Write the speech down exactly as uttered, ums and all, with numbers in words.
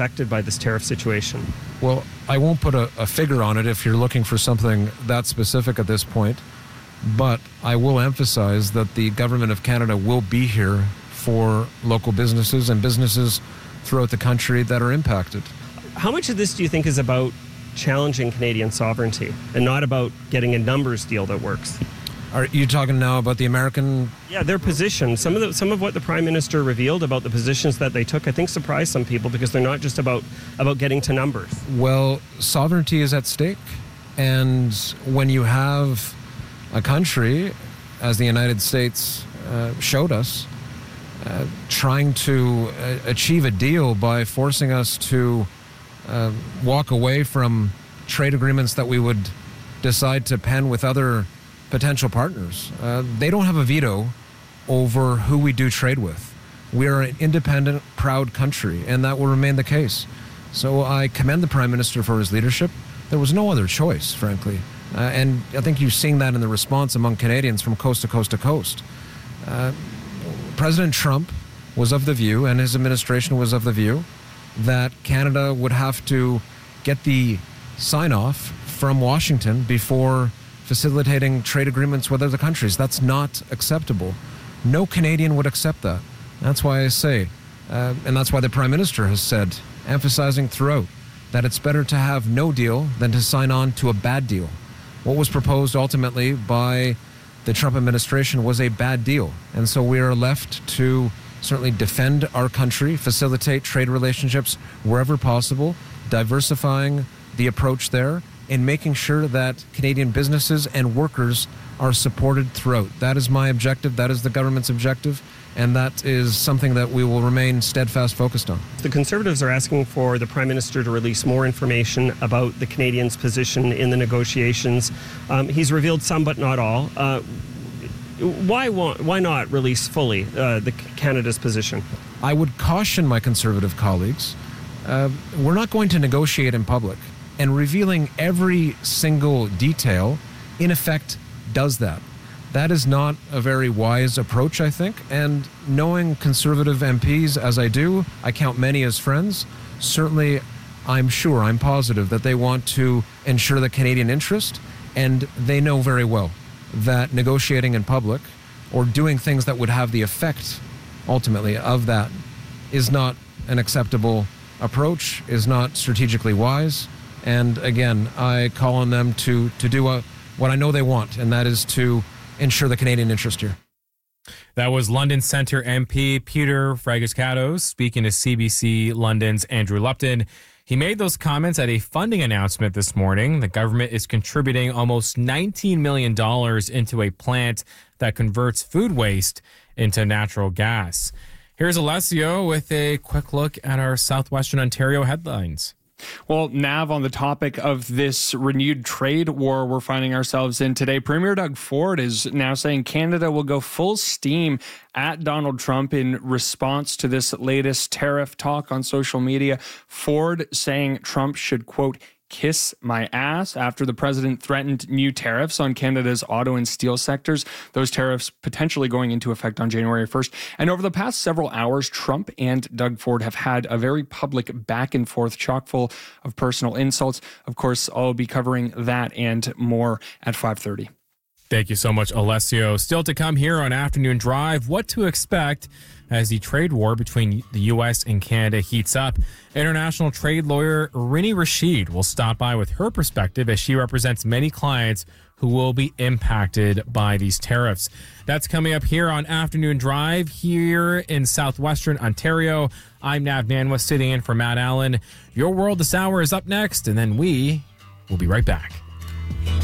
affected by this tariff situation? Well, I won't put a, a figure on it if you're looking for something that specific at this point, but I will emphasize that the government of Canada will be here for local businesses and businesses throughout the country that are impacted. How much of this do you think is about challenging Canadian sovereignty and not about getting a numbers deal that works? Are you talking now about the American? Yeah, their position. Some of the, some of what the Prime Minister revealed about the positions that they took, I think, surprised some people because they're not just about, about getting to numbers. Well, sovereignty is at stake. And when you have a country, as the United States uh, showed us, uh, trying to uh, achieve a deal by forcing us to uh, walk away from trade agreements that we would decide to pen with other potential partners. Uh, they don't have a veto over who we do trade with. We are an independent, proud country, and that will remain the case. So I commend the Prime Minister for his leadership. There was no other choice, frankly. Uh, and I think you've seen that in the response among Canadians from coast to coast to coast. Uh, President Trump was of the view, and his administration was of the view, that Canada would have to get the sign-off from Washington before facilitating trade agreements with other countries. That's not acceptable. No Canadian would accept that. That's why I say, uh, and that's why the Prime Minister has said, emphasizing throughout, that it's better to have no deal than to sign on to a bad deal. What was proposed ultimately by the Trump administration was a bad deal. And so we are left to certainly defend our country, facilitate trade relationships wherever possible, diversifying the approach there, and making sure that Canadian businesses and workers are supported throughout. That is my objective. That is the government's objective. And that is something that we will remain steadfast focused on. The Conservatives are asking for the Prime Minister to release more information about the Canadians' position in the negotiations. Um, he's revealed some, but not all. Uh, why, won't, why not release fully uh, the Canada's position? I would caution my Conservative colleagues. Uh, we're not going to negotiate in public. And revealing every single detail, in effect, does that. That is not a very wise approach, I think. And knowing Conservative M Ps as I do, I count many as friends. Certainly, I'm sure, I'm positive that they want to ensure the Canadian interest. And they know very well that negotiating in public or doing things that would have the effect, ultimately, of that is not an acceptable approach, is not strategically wise. And again, I call on them to, to do a, what I know they want, and that is to ensure the Canadian interest here. That was London Centre M P Peter Fragoskatos speaking to C B C London's Andrew Lupton. He made those comments at a funding announcement this morning. The government is contributing almost nineteen million dollars into a plant that converts food waste into natural gas. Here's Alessio with a quick look at our Southwestern Ontario headlines. Well, Nav, on the topic of this renewed trade war we're finding ourselves in today, Premier Doug Ford is now saying Canada will go full steam at Donald Trump in response to this latest tariff talk on social media. Ford saying Trump should, quote, kiss my ass after the president threatened new tariffs on Canada's auto and steel sectors. Those tariffs potentially going into effect on January first. And over the past several hours, Trump and Doug Ford have had a very public back and forth chock full of personal insults. Of course, I'll be covering that and more at five thirty. Thank you so much, Alessio. Still to come here on Afternoon Drive, what to expect as the trade war between the U S and Canada heats up. International trade lawyer Rini Rashid will stop by with her perspective as she represents many clients who will be impacted by these tariffs. That's coming up here on Afternoon Drive here in Southwestern Ontario. I'm Nav Manwa sitting in for Matt Allen. Your World This Hour is up next, and then we will be right back.